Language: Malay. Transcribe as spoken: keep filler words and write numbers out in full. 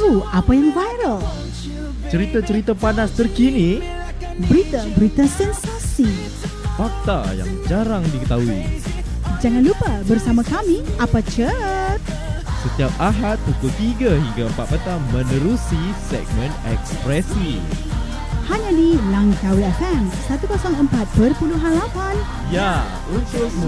tahu apa yang viral, cerita-cerita panas terkini, berita-berita sensasi. fakta yang jarang diketahui. Jangan lupa bersama kami Apa Chat Setiap Ahad pukul tiga hingga empat petang menerusi segmen Ekspresi. hanya di Langkawi F M seratus empat perpuluhan lapan. Ya, untuk